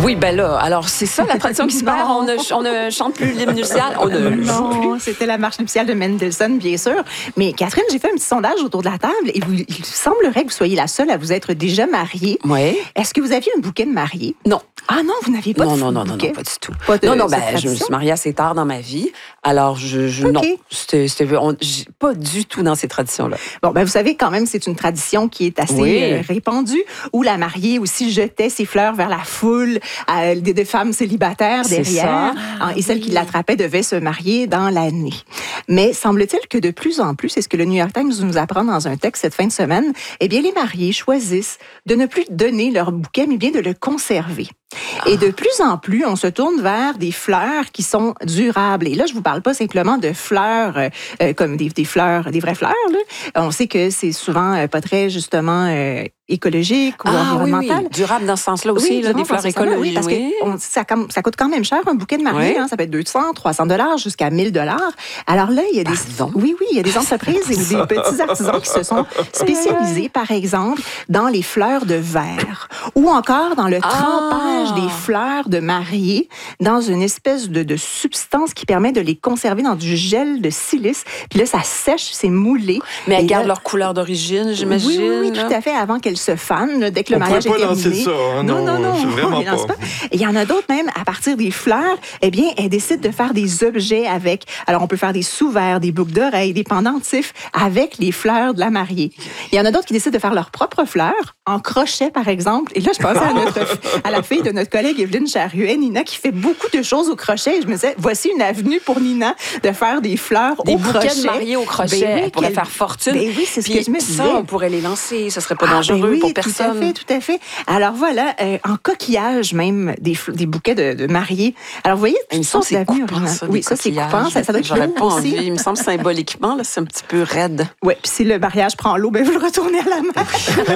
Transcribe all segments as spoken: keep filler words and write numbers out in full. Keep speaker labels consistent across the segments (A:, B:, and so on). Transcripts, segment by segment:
A: Oui, ben là, alors c'est ça la tradition qui se perd. On ne, on ne chante plus l'hymne nuptial. On ne
B: non, c'était la marche nuptiale de Mendelssohn, bien sûr. Mais Catherine, j'ai fait un petit sondage autour de la table et vous, il semblerait que vous soyez la seule à vous être déjà mariée.
A: Oui.
B: Est-ce que vous aviez un bouquet de mariée?
A: Non.
B: Ah non, vous n'aviez pas
A: non,
B: de
A: non, non,
B: bouquet?
A: non, non, pas du tout.
B: Pas de,
A: non, non, ben,
B: tradition?
A: je me suis mariée assez tard dans ma vie. Alors, je, je
B: okay.
A: non, c'était, c'était on, pas du tout dans ces traditions-là.
B: Bon, ben, vous savez, quand même, c'est une tradition qui est assez
A: oui.
B: euh, répandue, où la mariée aussi jetait ses fleurs vers la foule, euh, des, des femmes célibataires
A: c'est
B: derrière,
A: ah,
B: et celle
A: oui.
B: qui l'attrapait devait se marier dans l'année. Mais semble-t-il que de plus en plus, c'est ce que le New York Times nous apprend dans un texte cette fin de semaine, eh bien, les mariés choisissent de ne plus donner leur bouquet, mais bien de le conserver. Ah. Et de plus en plus, on se tourne vers des fleurs qui sont durables. Et là, je vous parle pas simplement de fleurs euh, comme des, des fleurs, des vraies fleurs. Là. On sait que c'est souvent euh, pas très, justement, euh, écologique ou
A: ah,
B: environnemental.
A: Oui, oui. Durable dans ce sens-là aussi,
B: oui,
A: là, des fleurs écologiques.
B: Oui, parce
A: oui.
B: que on, ça, ça coûte quand même cher, un bouquet de mariée. Oui. Hein, ça peut être deux cents, trois cents dollars jusqu'à mille dollars. Alors là, il y a des...
A: Pardon?
B: Oui, oui, il y a des entreprises et des petits artisans qui se sont spécialisés, par exemple, dans les fleurs de verre ou encore dans le trempage ah. des fleurs de mariée dans une espèce de, de substance qui permet de les conserver dans du gel de silice. Puis là, ça sèche, c'est moulé.
A: Mais elles
B: et
A: gardent
B: là,
A: leur couleur d'origine, j'imagine.
B: Oui, oui, oui, tout à fait, avant qu'elles se fanent, là, dès que le
C: on
B: mariage est terminé.
C: On ne peut pas lancer ça, hein, non,
B: non, non,
C: non, vraiment
B: on lance pas. pas. Et il y en a d'autres même, à partir des fleurs, eh bien, elles décident de faire des objets avec. Alors, on peut faire des sous-verres, des boucles d'oreilles, des pendentifs avec les fleurs de la mariée. Il y en a d'autres qui décident de faire leurs propres fleurs, en crochet, par exemple. Et là, je pensais à, notre, à la fille de notre collègue Evelyne Charruet, Nina, qui fait beaucoup de choses au crochet. Et je me disais, voici une avenue pour Nina de faire des fleurs
A: des
B: au crochet.
A: Des bouquets de mariée au crochet. Ben oui, elle pourrait faire fortune.
B: Ben oui, c'est ce
A: Puis
B: que je me disais.
A: Ça, on pourrait les lancer. Ça serait pas dangereux
B: ah, ben oui,
A: pour personne.
B: Tout à fait, tout à fait. Alors voilà, euh, en coquillage même, des, des bouquets de, de mariés. Alors vous voyez,
A: il me semble que c'est coupant, ça,
B: oui, ça c'est coupant. Ça, ça doit être
A: J'aurais
B: long
A: pas
B: aussi.
A: envie. Il me semble symboliquement, là, c'est un petit peu raide.
B: Oui, puis si le mariage prend l'eau, ben vous le retournez à la mer.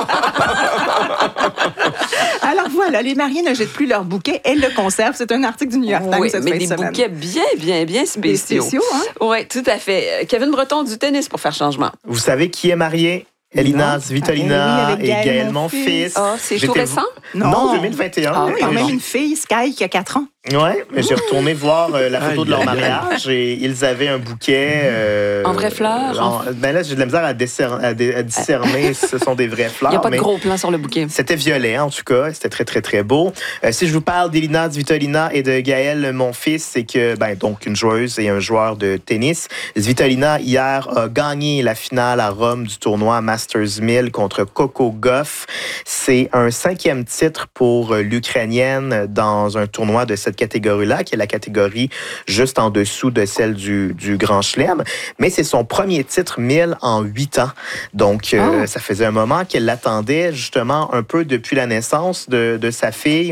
B: Alors voilà, les mariés ne jettent plus leur bouquet, elles le conservent. C'est un article du New York Times
A: oui,
B: cette
A: mais
B: fin
A: des
B: de semaine.
A: bouquets bien, bien, bien spéciaux.
B: spéciaux, hein?
A: Oui, tout à fait. Kevin Breton du tennis pour faire changement.
D: Vous savez qui est marié? Elina Svitolina
B: ah, oui,
D: et Gaël,
B: Gaël
D: Monfils.
A: Ah, c'est tout récent?
D: Non, non, deux mille vingt et un.
B: Ah, oui, quand même une fille, Sky, qui a quatre ans.
D: Oui, mais j'ai retourné voir euh, la photo de leur mariage et ils avaient un bouquet... Euh,
A: en vraies fleurs?
D: En, ben là, j'ai de la misère à, décer- à, dé- à discerner si ce sont des vraies fleurs.
A: Il n'y a pas de gros plan sur le bouquet.
D: C'était violet, en tout cas. C'était très, très, très beau. Euh, si je vous parle d'Elina Svitolina et de Gaël Monfils, c'est que, ben, donc, une joueuse et un joueur de tennis. Svitolina, hier, a gagné la finale à Rome du tournoi Masters mille contre Coco Gauff. C'est un cinquième titre pour l'Ukrainienne dans un tournoi de cette catégorie-là, qui est la catégorie juste en dessous de celle du, du Grand Chelem. Mais c'est son premier titre mille en huit ans. Donc, euh, oh. ça faisait un moment qu'elle l'attendait, justement, un peu depuis la naissance de, de sa fille,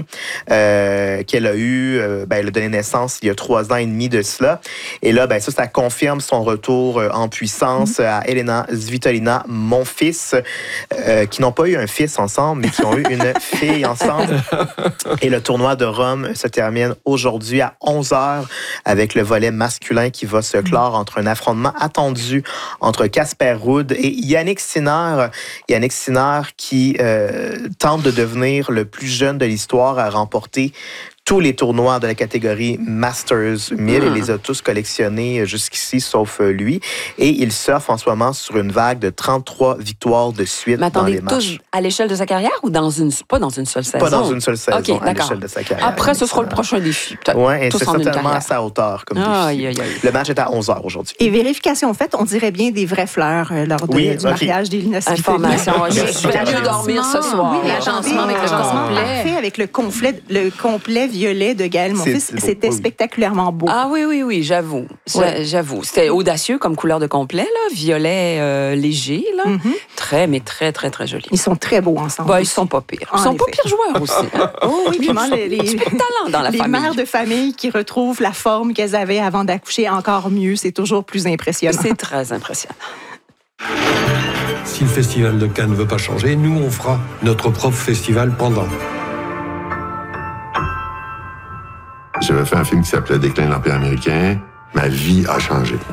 D: euh, qu'elle a eu, euh, ben, elle a donné naissance il y a trois ans et demi de cela. Et là, ben, ça, ça confirme son retour euh, en puissance mm-hmm. à Elina Svitolina, mon fils, euh, qui n'ont pas eu un fils ensemble, mais qui ont eu une fille ensemble. Et le tournoi de Rome se termine aujourd'hui à onze heures avec le volet masculin qui va se clore entre un affrontement attendu entre Casper Ruud et Yannick Sinner. Yannick Sinner qui euh, tente de devenir le plus jeune de l'histoire à remporter tous les tournois de la catégorie Masters mille. Mmh. Il les a tous collectionnés jusqu'ici, sauf lui. Et il surfe en ce moment sur une vague de trente-trois victoires de suite.
A: Mais attendez,
D: dans les
A: tous à l'échelle de sa carrière ou dans une, pas dans une seule saison?
D: Pas dans une seule saison,
A: okay,
D: à l'échelle de sa carrière.
A: Après, ce sera le prochain défi, peut-être.
D: Oui, et
A: tous
D: c'est
A: en
D: certainement à sa hauteur comme
A: ah,
D: défi.
A: aïe, aïe, aïe.
D: Le match est à onze heures aujourd'hui.
B: Et vérification faite, on dirait bien des vraies fleurs euh, lors de,
D: oui,
B: du okay. mariage d'Elina Svitolina.
A: Information. Je vais aller dormir ce soir.
B: Oui, l'agencement avec le complet. Avec le complet, le complet violet de Gaël Monfils. C'était oui. spectaculairement beau.
A: Ah oui, oui, oui, j'avoue. Ouais. J'avoue. C'était audacieux comme couleur de complet, là. Violet euh, léger, là. Mm-hmm. Très, mais très, très, très joli.
B: Ils sont très beaux ensemble.
A: Bah, ils sont pas pires. Ils en sont effet. Pas pires joueurs aussi. Hein.
B: Oh oui, puis les, les,
A: les talent dans la
B: les
A: famille.
B: Les mères de famille qui retrouvent la forme qu'elles avaient avant d'accoucher encore mieux, c'est toujours plus impressionnant.
A: C'est très impressionnant.
E: Si le festival de Cannes ne veut pas changer, nous, on fera notre propre festival pendant.
F: J'avais fait un film qui s'appelait Déclin de l'Empire américain. Ma vie a changé.